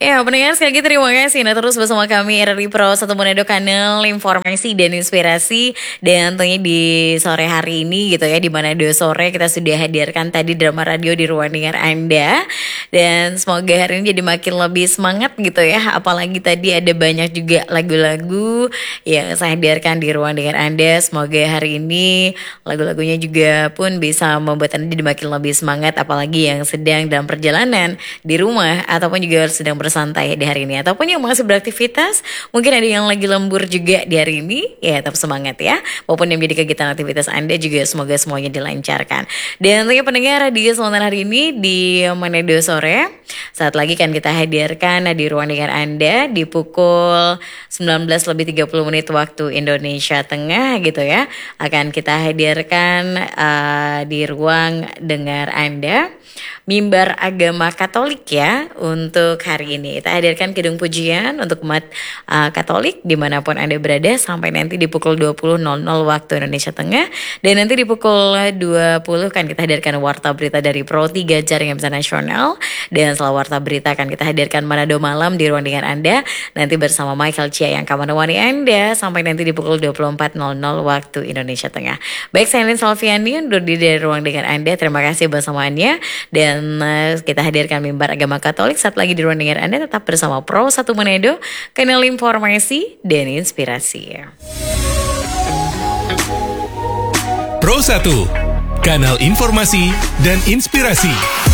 Ya, pendengar sekali lagi terima kasih. Nah, terus bersama kami RRI Pro 1 Manado, kanal informasi dan inspirasi. Dan tentunya di sore hari ini gitu ya, di Manado sore kita sudah hadirkan tadi drama radio di ruang dengar Anda. Dan semoga hari ini jadi makin lebih semangat gitu ya. Apalagi tadi ada banyak juga lagu-lagu yang saya hadirkan di ruang dengar Anda. Semoga hari ini lagu-lagunya juga pun bisa membuat Anda jadi makin lebih semangat. Apalagi yang sedang dalam perjalanan di rumah ataupun juga sedang bersantai di hari ini, ataupun yang masih beraktivitas, mungkin ada yang lagi lembur juga di hari ini, ya tetap semangat ya. Maupun yang menjadi kegiatan aktivitas Anda juga semoga semuanya dilancarkan. Dan tentunya pendengar di kesempatan hari ini di Manado sore, saat lagi kan kita hadirkan di ruang dengar Anda di pukul 19:30 waktu Indonesia Tengah gitu ya. Akan kita hadirkan di ruang dengar Anda Mimbar Agama Katolik ya untuk hari ini. Kita hadirkan Kidung Pujian untuk umat Katolik dimanapun Anda berada sampai nanti di pukul 20.00 waktu Indonesia Tengah. Dan nanti di pukul 20 kan kita hadirkan Warta Berita dari Pro 3 Jaringan Besar Nasional. Dan setelah Warta Berita akan kita hadirkan Manado Malam di ruang dengar Anda. Nanti bersama Michael Chia yang akan menemani Anda sampai nanti di pukul 24.00 waktu Indonesia Tengah. Baik, saya Lin Salviani undur diri dari ruang dengar Anda. Terima kasih bersamaannya. Dan kita hadirkan Mimbar Agama Katolik saat lagi di ruang dengar Anda. Tetap bersama Pro 1 Manado, kanal informasi dan inspirasi. Pro 1, kanal informasi dan inspirasi.